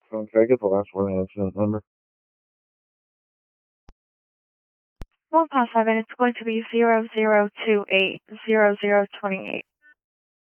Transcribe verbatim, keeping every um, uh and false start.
Okay, I get the last one, the incident number. One past seven, it's going to be zero zero two eight zero zero twenty eight.